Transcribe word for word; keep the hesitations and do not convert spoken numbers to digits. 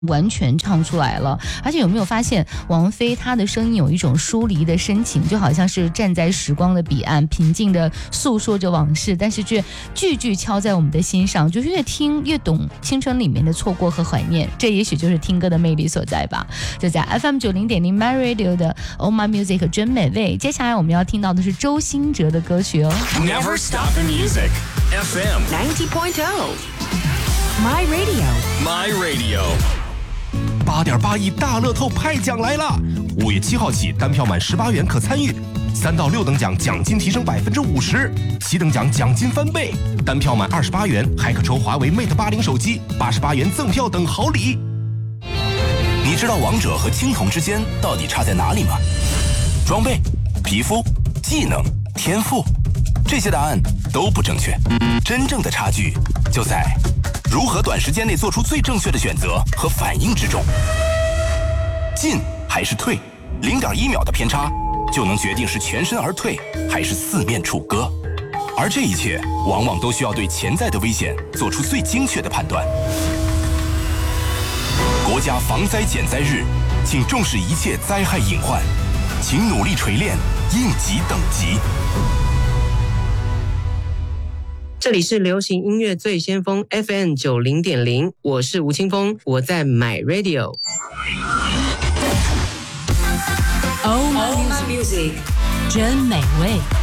完全唱出来了。而且有没有发现王菲她的声音有一种疏离的深情，就好像是站在时光的彼岸，平静的诉说着往事，但是却句句敲在我们的心上，就越听越懂青春里面的错过和怀念。这也许就是听歌的魅力所在吧。就在 F M 九零点零 My Radio 的 Oh My Music 真美味，接下来我们要听到的是周兴哲的歌曲哦。 Never stop the music. F M ninety point oh My Radio My Radio 八点八亿大乐透派奖来了！五月七号起，单票满十八元可参与，三到六等奖奖金提升百分之五十，七等奖奖金翻倍，单票满二十八元还可抽华为 Mate 八零手机，八十八元赠票等好礼。 你知道王者和青铜之间到底差在哪里吗？装备、皮肤、技能、天赋，这些答案都不正确。真正的差距就在如何短时间内做出最正确的选择和反应之中。进还是退，零点一秒的偏差就能决定是全身而退还是四面楚歌。而这一切往往都需要对潜在的危险做出最精确的判断。国家防灾减灾日，请重视一切灾害隐患，请努力锤炼应急等级。 这里是流行音乐最先锋 F M 九零点零，我是吴青峰，我在 My Radio。 Oh My Music 真美味。